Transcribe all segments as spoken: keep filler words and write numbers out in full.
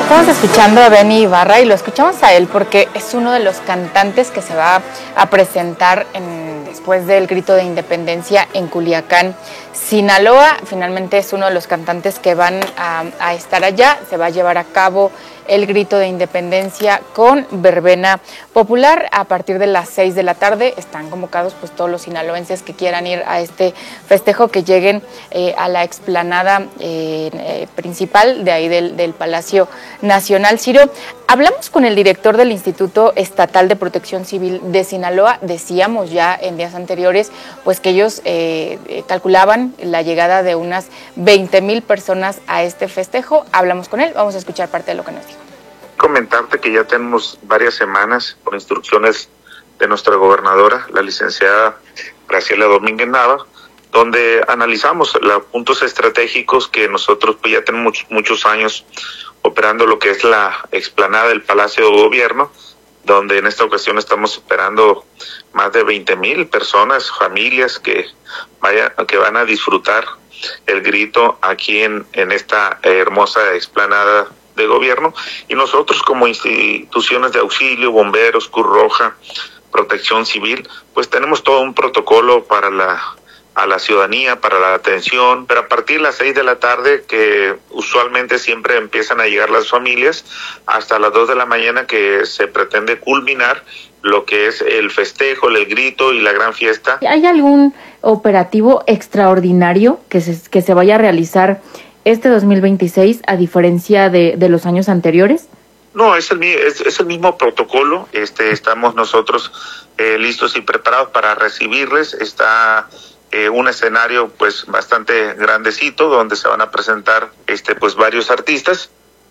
Estamos escuchando a Benny Ibarra y lo escuchamos a él porque es uno de los cantantes que se va a presentar en, después del grito de independencia en Culiacán, Sinaloa. Finalmente es uno de los cantantes que van a, a estar allá. Se va a llevar a cabo el grito de independencia con verbena popular a partir de las seis de la tarde. Están convocados pues todos los sinaloenses que quieran ir a este festejo, que lleguen eh, a la explanada eh, eh, principal de ahí del, del Palacio Nacional. Ciro, hablamos con el director del Instituto Estatal de Protección Civil de Sinaloa. Decíamos ya en días anteriores pues que ellos eh, calculaban la llegada de unas veinte mil personas a este festejo. Hablamos con él, vamos a escuchar parte de lo que nos dijo. Comentarte que ya tenemos varias semanas por instrucciones de nuestra gobernadora, la licenciada Graciela Domínguez Nava, donde analizamos los puntos estratégicos que nosotros pues ya tenemos muchos, muchos años operando lo que es la explanada del Palacio de Gobierno, donde en esta ocasión estamos esperando más de veinte mil personas, familias que vaya, que van a disfrutar el grito aquí en, en esta hermosa explanada de gobierno, y nosotros como instituciones de auxilio, bomberos, Cruz Roja, Protección Civil, pues tenemos todo un protocolo para la a la ciudadanía, para la atención, pero a partir de las seis de la tarde, que usualmente siempre empiezan a llegar las familias, hasta las dos de la mañana que se pretende culminar lo que es el festejo, el grito y la gran fiesta. ¿Hay algún operativo extraordinario que se, que se vaya a realizar este dos mil veintiséis a diferencia de, de los años anteriores? No, es el, es, es el mismo protocolo. Este, estamos nosotros eh, listos y preparados para recibirles. Está eh, un escenario pues bastante grandecito donde se van a presentar este pues varios artistas.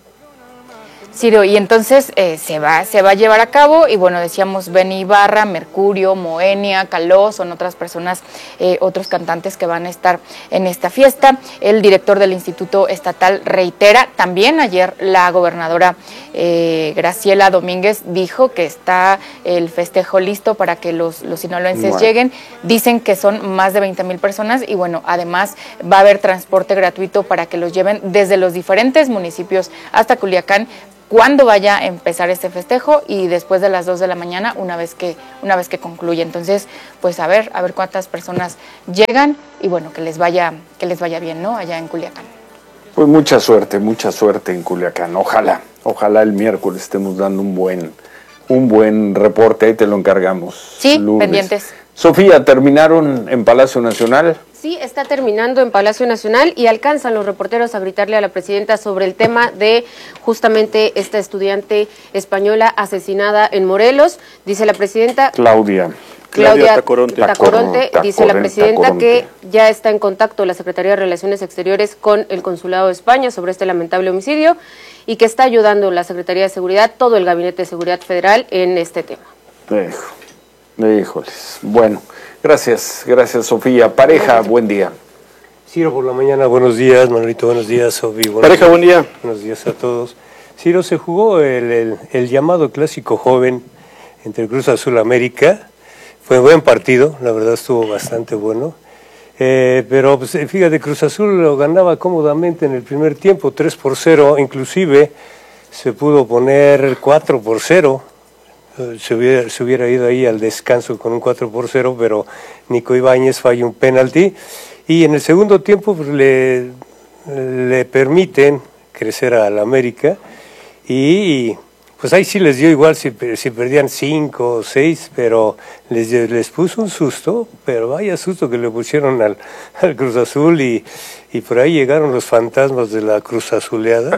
Ciro, y entonces eh, se va se va a llevar a cabo, y bueno, decíamos Benny Ibarra, Mercurio, Moenia, Caló, son otras personas, eh, otros cantantes que van a estar en esta fiesta. El director del Instituto Estatal reitera, también ayer la gobernadora eh, Graciela Domínguez dijo que está el festejo listo para que los, los sinaloenses bueno. lleguen. Dicen que son más de veinte mil personas, y bueno, además va a haber transporte gratuito para que los lleven desde los diferentes municipios hasta Culiacán cuando vaya a empezar este festejo, y después de las dos de la mañana una vez que una vez que concluye. Entonces, pues a ver, a ver cuántas personas llegan, y bueno, que les vaya que les vaya bien, ¿no? Allá en Culiacán. Pues mucha suerte, mucha suerte en Culiacán. Ojalá, ojalá el miércoles estemos dando un buen un buen reporte, ahí te lo encargamos. Sí, Lourdes. Pendientes. Sofía, ¿terminaron en Palacio Nacional? Sí, está terminando en Palacio Nacional y alcanzan los reporteros a gritarle a la presidenta sobre el tema de justamente esta estudiante española asesinada en Morelos. Dice la presidenta... Claudia. Claudia Tacoronte, Tacoronte dice la presidenta Tacoronte. que ya está en contacto la Secretaría de Relaciones Exteriores con el Consulado de España sobre este lamentable homicidio, y que está ayudando la Secretaría de Seguridad, todo el Gabinete de Seguridad Federal en este tema. Hijo, híjoles. Bueno, gracias, gracias Sofía. Pareja, buen día. Ciro por la mañana, buenos días, Manolito, buenos días, Sofía. Pareja, buen día. Buenos días a todos. Ciro, se jugó el, el, el llamado clásico joven entre Cruz Azul América. Fue un buen partido, la verdad estuvo bastante bueno. Eh, pero pues, fíjate, Cruz Azul lo ganaba cómodamente en el primer tiempo, tres por cero, inclusive se pudo poner cuatro por cero. Se hubiera, se hubiera ido ahí al descanso con un cuatro por cero, pero Nico Ibáñez falló un penalti, y en el segundo tiempo pues, le, le permiten crecer al América, y pues ahí sí les dio igual si, si perdían cinco o seis, pero les, les puso un susto, pero vaya susto que le pusieron al, al Cruz Azul, y, y por ahí llegaron los fantasmas de la Cruz Azuleada,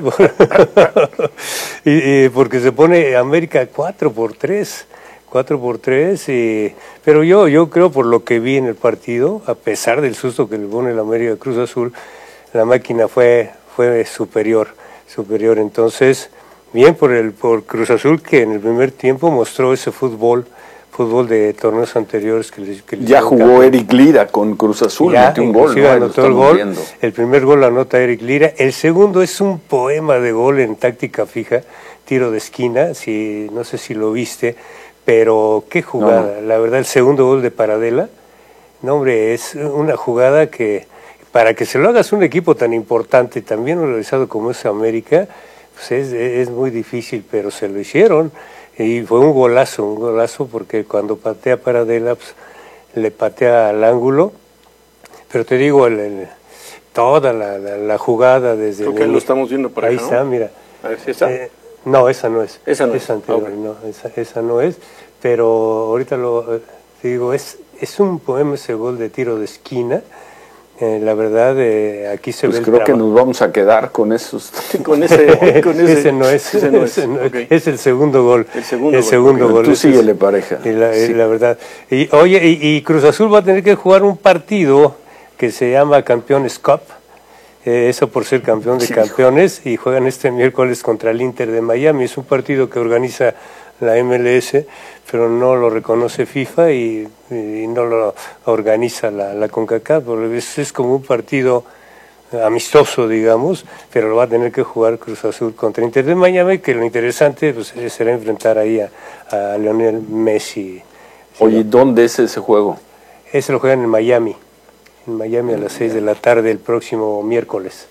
y, y porque se pone América cuatro por tres, cuatro por tres, y, pero yo, yo creo por lo que vi en el partido, a pesar del susto que le pone el América Cruz Azul, la máquina fue, fue superior, superior, entonces... Bien por el por Cruz Azul, que en el primer tiempo mostró ese fútbol, fútbol de torneos anteriores que les, que les ya jugó campeón. Eric Lira con Cruz Azul, ya, metió un gol, ¿no? anotó el gol. Viendo. El primer gol lo anota Eric Lira, el segundo es un poema de gol en táctica fija, tiro de esquina, si no sé si lo viste, pero qué jugada, no, no. La verdad el segundo gol de Paradela, no hombre, es una jugada que para que se lo hagas un equipo tan importante, también organizado como es América, pues es, es muy difícil, pero se lo hicieron. Y fue un golazo, un golazo, porque cuando patea para Adela, pues, le patea al ángulo. Pero te digo, el, el, toda la, la, la jugada desde... Creo que el, lo estamos viendo por ahí. Ahí acá, está, ¿no? mira. A ver si está. Eh, no, esa no es. Esa no es. Esa anterior, Okay. no, esa, esa no es. Pero ahorita lo te digo, es, es un poema ese gol de tiro de esquina. Eh, la verdad, eh, aquí se pues ve el creo que nos vamos a quedar con esos, con ese, con ese, ese no es, ese no es, ese no es. Okay. Es el segundo gol, el segundo, el gol. segundo Okay. gol. Tú ese síguele, es, pareja. Y la, sí. la verdad, y oye, y, y Cruz Azul va a tener que jugar un partido que se llama Campeones Cup, eh, eso por ser campeón de sí, campeones, y juegan este miércoles contra el Inter de Miami. Es un partido que organiza la M L S, pero no lo reconoce FIFA y, y no lo organiza la, la CONCACAF, porque es, es como un partido amistoso, digamos, pero lo va a tener que jugar Cruz Azul contra Inter de Miami, que lo interesante pues, será enfrentar ahí a, a Lionel Messi. Oye, ¿dónde es ese juego? Ese lo juegan en Miami, en Miami a las seis de la tarde el próximo miércoles.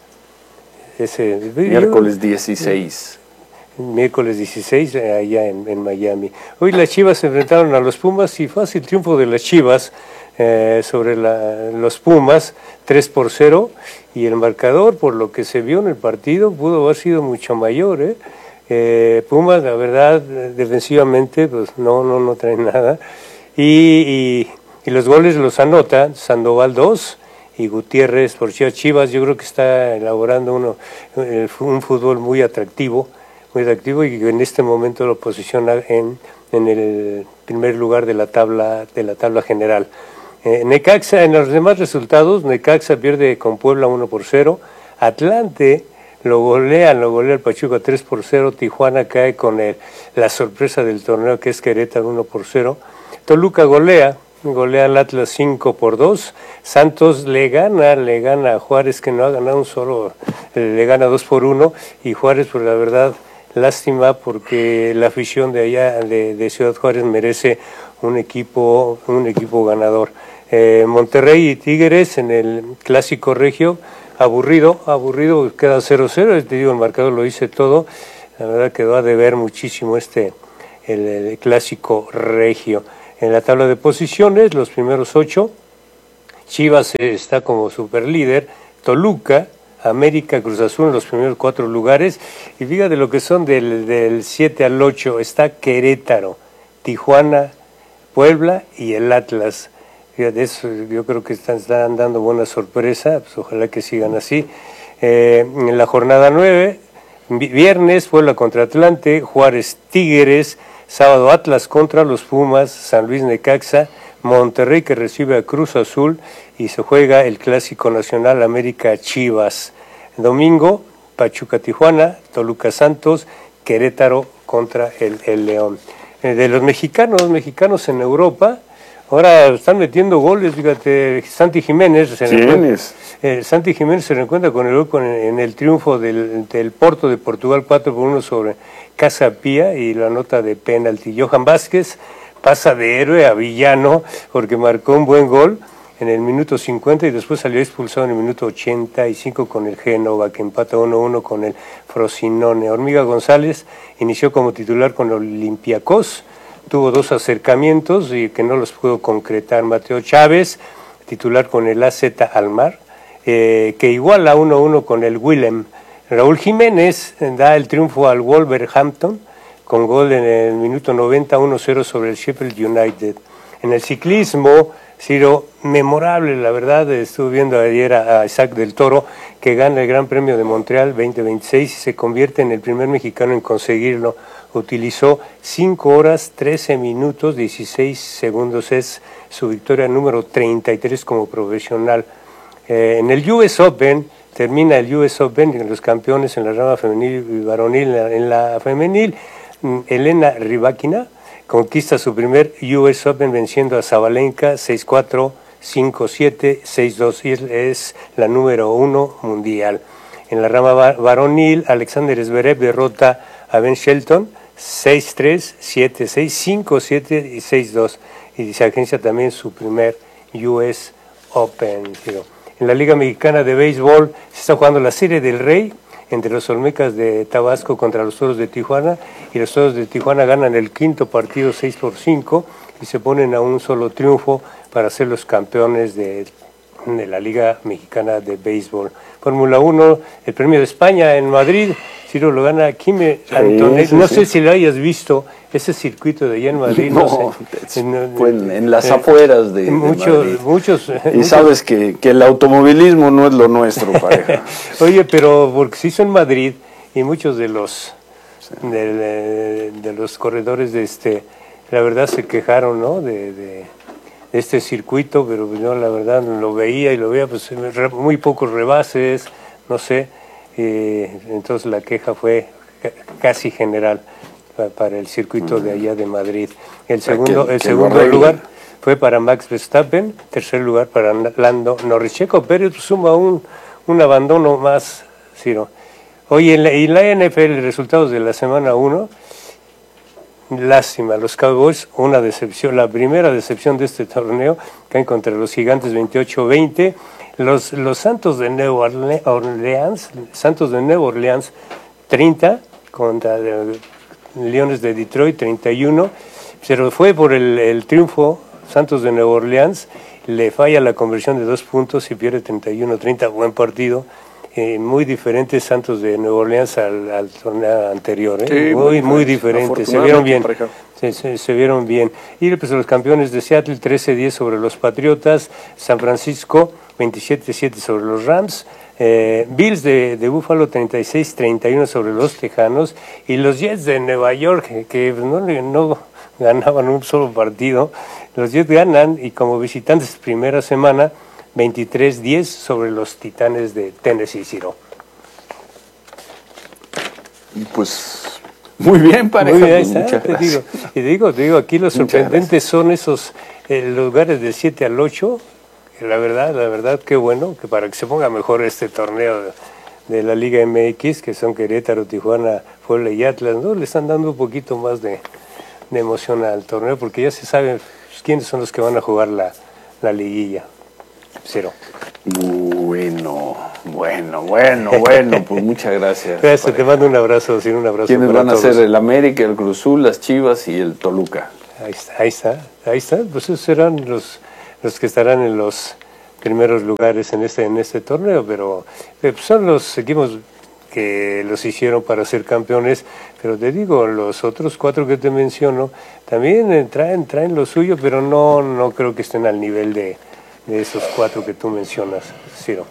Ese, miércoles dieciséis. Miércoles dieciséis, allá en, en Miami. Hoy las Chivas se enfrentaron a los Pumas y fácil triunfo de las Chivas eh, sobre la, los Pumas, tres por cero, y el marcador, por lo que se vio en el partido, pudo haber sido mucho mayor. ¿eh? Eh, Pumas, la verdad, defensivamente, pues no, no, no traen nada. Y, y, y los goles los anota Sandoval dos y Gutiérrez por Chivas. Yo creo que está elaborando uno, un fútbol muy atractivo. muy atractivo y que en este momento lo posiciona en, en el primer lugar de la tabla de la tabla general. Eh, Necaxa, en los demás resultados, Necaxa pierde con Puebla uno por cero, Atlante lo golea, lo golea el Pachuca tres por cero, Tijuana cae con el, la sorpresa del torneo que es Querétaro uno por cero, Toluca golea, golea al Atlas cinco por dos, Santos le gana, le gana a Juárez, que no ha ganado un solo, le gana dos por uno, y Juárez, pues la verdad, lástima, porque la afición de allá de, de Ciudad Juárez merece un equipo un equipo ganador. Eh, Monterrey y Tigres en el clásico regio, aburrido, aburrido, queda cero cero, te digo, el marcador lo dice todo, la verdad quedó a deber muchísimo este el, el clásico regio. En la tabla de posiciones, los primeros ocho, Chivas está como superlíder, Toluca, América, Cruz Azul en los primeros cuatro lugares, y fíjate lo que son del, del siete al ocho, está Querétaro, Tijuana, Puebla y el Atlas. Fíjate, eso yo creo que están, están dando buena sorpresa, pues ojalá que sigan así. Eh, en la jornada nueve, viernes, Puebla contra Atlante, Juárez Tigres, sábado Atlas contra los Pumas, San Luis Necaxa, Monterrey que recibe a Cruz Azul y se juega el Clásico Nacional América Chivas. Domingo, Pachuca Tijuana, Toluca Santos, Querétaro contra el, el León. Eh, de los mexicanos, los mexicanos en Europa, ahora están metiendo goles, fíjate, Santi Jiménez. Se ¿Quién es? Eh, Santi Jiménez se reencuentra con el con, en el triunfo del, del Porto de Portugal cuatro por uno sobre Casa Pía y la nota de penalti. Johan Vázquez pasa de héroe a villano porque marcó un buen gol en el minuto cincuenta y después salió expulsado en el minuto ochenta y cinco con el Génova, que empata uno uno con el Frosinone. Hormiga González inició como titular con Olympiacos, tuvo dos acercamientos y que no los pudo concretar. Mateo Chávez, titular con el A Z Almar, eh, que iguala uno uno con el Willem. Raúl Jiménez da el triunfo al Wolverhampton, con gol en el minuto noventa, uno cero sobre el Sheffield United. En el ciclismo, Ciro, memorable, la verdad, estuve viendo ayer a Isaac del Toro, que gana el Gran Premio de Montreal veinte veintiséis y se convierte en el primer mexicano en conseguirlo. Utilizó cinco horas, trece minutos, dieciséis segundos, es su victoria número treinta y tres como profesional. Eh, en el U S Open, termina el U S Open, los campeones en la rama femenil y varonil. En la, en la femenil, Elena Rybakina conquista su primer U S Open venciendo a Sabalenka seis cuatro, cinco siete, seis dos y es la número uno mundial. En la rama varonil, Alexander Zverev derrota a Ben Shelton seis tres, siete seis, cinco siete y seis dos y se agencia también su primer U S Open. En la Liga Mexicana de Béisbol se está jugando la Serie del Rey entre los Olmecas de Tabasco contra los Toros de Tijuana, y los Toros de Tijuana ganan el quinto partido seis por cinco y se ponen a un solo triunfo para ser los campeones de, de la Liga Mexicana de Béisbol. Fórmula uno, el Premio de España en Madrid, Ciro lo gana Quime Antonelli. Sí, no sí. sé si lo hayas visto, ese circuito de allá en Madrid. No, no sé. En, fue en, en las eh, afueras de, muchos, de Madrid. Muchos, y muchos. sabes que, que el automovilismo no es lo nuestro, pareja. Oye, pero porque se hizo en Madrid y muchos de los sí. de, de, de los corredores de este, la verdad se quejaron, ¿no? De, de, de este circuito, pero yo la verdad lo veía y lo veía, pues muy pocos rebases, no sé. Eh, entonces la queja fue casi general para el circuito de allá de Madrid. El segundo, el segundo lugar fue para Max Verstappen, tercer lugar para Lando Norris. Checo Pérez suma un, un abandono más, Ciro. Oye, en la, en la N F L, resultados de la semana uno, lástima, los Cowboys, una decepción, la primera decepción de este torneo, caen contra los Gigantes veintiocho veinte. Los, los Santos de Nueva Orleans, Santos de Nueva Orleans, treinta contra de, Leones de Detroit, treinta y uno. Pero fue por el, el triunfo, Santos de Nueva Orleans, le falla la conversión de dos puntos y pierde treinta y uno treinta, buen partido. Eh, muy diferente Santos de Nueva Orleans al, al torneo anterior, ¿eh? Sí, muy, muy diferente, se vieron bien. Se, se, se vieron bien. Y pues los campeones de Seattle, trece diez sobre los Patriotas, San Francisco, veintisiete siete sobre los Rams, eh, Bills de, de Buffalo, treinta y seis treinta y uno sobre los Tejanos, y los Jets de Nueva York, que no, no ganaban un solo partido, los Jets ganan, y como visitantes primera semana, veintitrés diez sobre los Titanes de Tennessee, Ciro. Pues muy bien, pareja. Muy bien, pues, muchas te gracias. digo, y digo, te digo, aquí los sorprendentes son esos eh, lugares del siete al ocho. La verdad, la verdad, qué bueno, que para que se ponga mejor este torneo de, de la Liga M X, que son Querétaro, Tijuana, Puebla y Atlas, ¿no? Le están dando un poquito más de, de emoción al torneo, porque ya se sabe pues, quiénes son los que van a jugar la, la liguilla. Cero. Bueno, bueno, bueno, bueno, pues muchas gracias. Gracias, pareja. Te mando un abrazo, sí, un abrazo. ¿Quiénes van a ser? El América, el Cruz Azul, las Chivas y el Toluca. Ahí está, ahí está, ahí está, pues esos serán los, los que estarán en los primeros lugares en este, en este torneo, pero eh, son los equipos que los hicieron para ser campeones, pero te digo, los otros cuatro que te menciono también eh, traen, traen lo suyo, pero no, no creo que estén al nivel de de esos cuatro que tú mencionas, Ciro.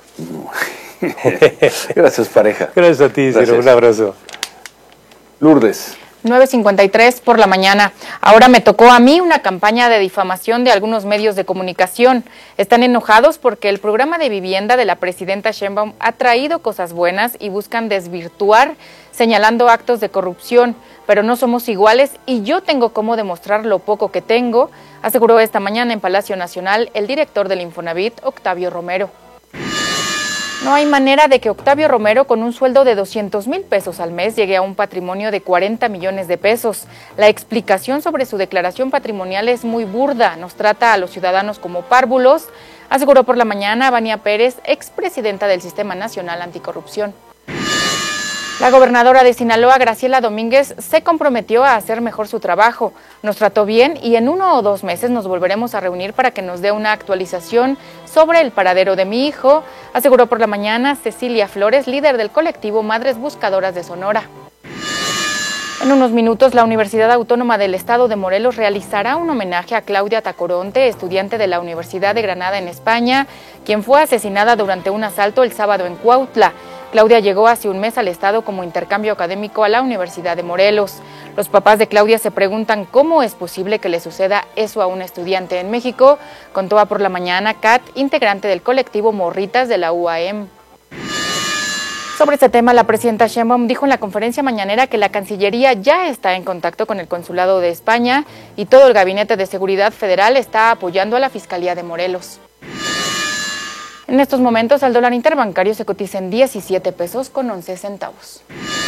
Gracias, pareja. Gracias a ti, Ciro. Un abrazo. Lourdes. nueve cincuenta y tres por la mañana. Ahora me tocó a mí una campaña de difamación de algunos medios de comunicación. Están enojados porque el programa de vivienda de la presidenta Sheinbaum ha traído cosas buenas y buscan desvirtuar, señalando actos de corrupción. Pero no somos iguales y yo tengo cómo demostrar lo poco que tengo, aseguró esta mañana en Palacio Nacional el director del Infonavit, Octavio Romero. No hay manera de que Octavio Romero, con un sueldo de doscientos mil pesos al mes, llegue a un patrimonio de cuarenta millones de pesos. La explicación sobre su declaración patrimonial es muy burda, nos trata a los ciudadanos como párvulos, aseguró por la mañana Vania Pérez, expresidenta del Sistema Nacional Anticorrupción. La gobernadora de Sinaloa, Graciela Domínguez, se comprometió a hacer mejor su trabajo. Nos trató bien y en uno o dos meses nos volveremos a reunir para que nos dé una actualización sobre el paradero de mi hijo, aseguró por la mañana Cecilia Flores, líder del colectivo Madres Buscadoras de Sonora. En unos minutos, la Universidad Autónoma del Estado de Morelos realizará un homenaje a Claudia Tacoronte, estudiante de la Universidad de Granada en España, quien fue asesinada durante un asalto el sábado en Cuautla. Claudia llegó hace un mes al estado como intercambio académico a la Universidad de Morelos. Los papás de Claudia se preguntan cómo es posible que le suceda eso a una estudiante en México, contó a Por la Mañana Kat, integrante del colectivo Morritas de la U A M. Sobre este tema, la presidenta Sheinbaum dijo en la conferencia mañanera que la Cancillería ya está en contacto con el Consulado de España y todo el Gabinete de Seguridad Federal está apoyando a la Fiscalía de Morelos. En estos momentos, el dólar interbancario se cotiza en diecisiete pesos con once centavos.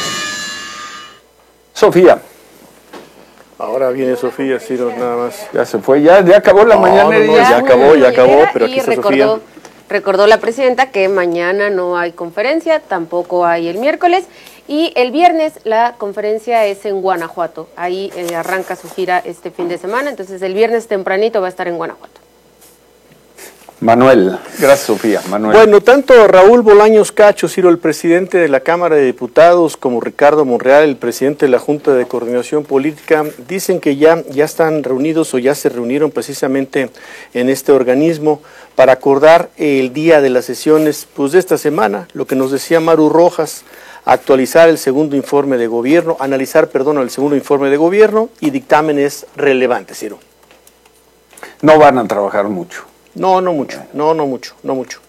Sofía. Ahora viene Sofía, Ciro, nada más. Ya se fue, ya, ya acabó la no, mañana. No, no, ya, ya acabó, ya acabó, pero y aquí está recordó Sofía. Recordó la presidenta que mañana no hay conferencia, tampoco hay el miércoles, y el viernes la conferencia es en Guanajuato. Ahí eh, arranca su gira este fin de semana, entonces el viernes tempranito va a estar en Guanajuato. Manuel, gracias Sofía. Manuel. Bueno, tanto Raúl Bolaños Cacho, Ciro, el presidente de la Cámara de Diputados, como Ricardo Monreal, el presidente de la Junta de Coordinación Política, dicen que ya, ya están reunidos o ya se reunieron precisamente en este organismo para acordar el día de las sesiones pues, de esta semana, lo que nos decía Maru Rojas, actualizar el segundo informe de gobierno, analizar, perdón, el segundo informe de gobierno y dictámenes relevantes, Ciro. No van a trabajar mucho. No, no mucho, no, no mucho, no mucho.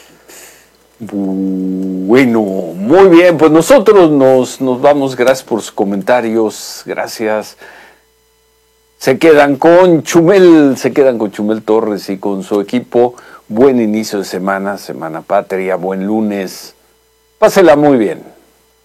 Bueno, muy bien, pues nosotros nos, nos vamos, gracias por sus comentarios, gracias. Se quedan con Chumel, se quedan con Chumel Torres y con su equipo. Buen inicio de semana, Semana Patria, buen lunes. Pásela muy bien.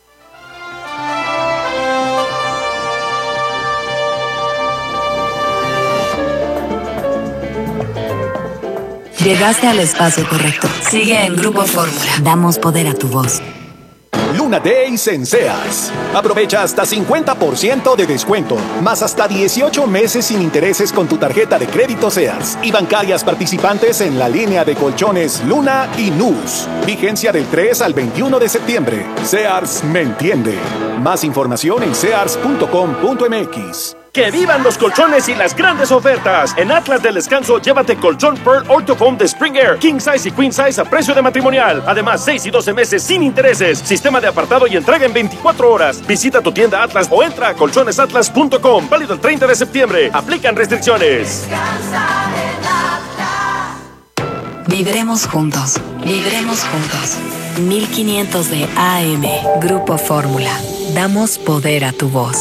Llegaste al espacio correcto. Sigue en Grupo Fórmula. Damos poder a tu voz. Luna Days en Sears. Aprovecha hasta cincuenta por ciento de descuento, más hasta dieciocho meses sin intereses con tu tarjeta de crédito Sears y bancarias participantes en la línea de colchones Luna y Nus. Vigencia del tres al veintiuno de septiembre. Sears me entiende. Más información en sears punto com punto m x. ¡Que vivan los colchones y las grandes ofertas! En Atlas del Descanso, llévate colchón Pearl Orthofoam de Spring Air, King Size y Queen Size a precio de matrimonial. Además, seis y doce meses sin intereses. Sistema de apartado y entrega en veinticuatro horas. Visita tu tienda Atlas o entra a colchones atlas punto com. Válido el treinta de septiembre. Aplican restricciones. Viviremos juntos. Viviremos juntos. mil quinientos de A M. Grupo Fórmula. Damos poder a tu voz.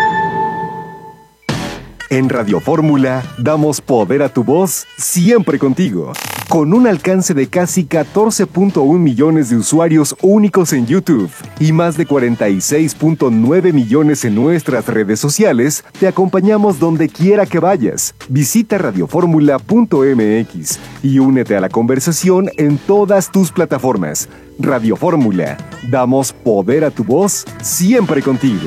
En Radio Fórmula, damos poder a tu voz siempre contigo. Con un alcance de casi catorce punto uno millones de usuarios únicos en YouTube y más de cuarenta y seis punto nueve millones en nuestras redes sociales, te acompañamos donde quiera que vayas. Visita radio fórmula punto m x y únete a la conversación en todas tus plataformas. Radio Fórmula, damos poder a tu voz siempre contigo.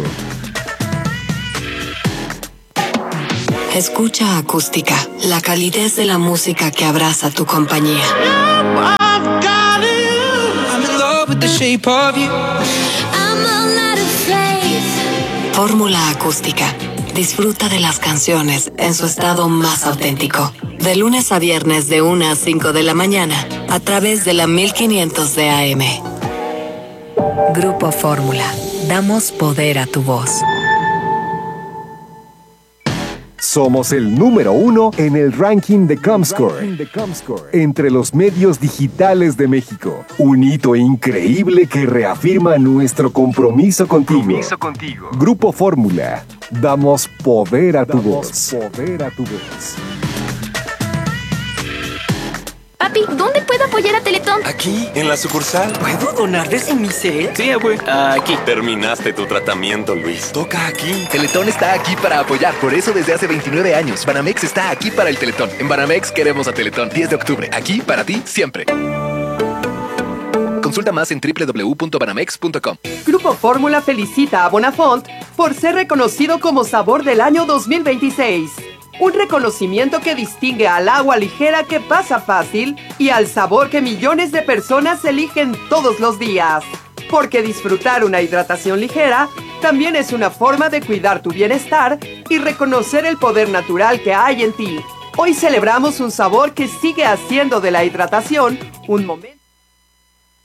Escucha Acústica, la calidez de la música que abraza tu compañía. Fórmula Acústica. Disfruta de las canciones en su estado más auténtico. De lunes a viernes de una a cinco de la mañana, a través de la mil quinientos de A M. Grupo Fórmula. Damos poder a tu voz. Somos el número uno en el ranking de Comscore, entre los medios digitales de México. Un hito increíble que reafirma nuestro compromiso contigo. Compromiso contigo. Grupo Fórmula. Damos poder a tu voz. Poder a tu voz. Papi, ¿dónde puedo apoyar a Teletón? Aquí, en la sucursal. ¿Puedo donar desde mi cel? Sí, güey. Aquí. Terminaste tu tratamiento, Luis. Toca aquí. Teletón está aquí para apoyar. Por eso desde hace veintinueve años, Banamex está aquí para el Teletón. En Banamex queremos a Teletón. diez de octubre. Aquí para ti, siempre. Consulta más en doble u doble u doble u punto banamex punto com. Grupo Fórmula felicita a Bonafont por ser reconocido como Sabor del Año dos mil veintiséis. Un reconocimiento que distingue al agua ligera que pasa fácil y al sabor que millones de personas eligen todos los días. Porque disfrutar una hidratación ligera también es una forma de cuidar tu bienestar y reconocer el poder natural que hay en ti. Hoy celebramos un sabor que sigue haciendo de la hidratación un momento.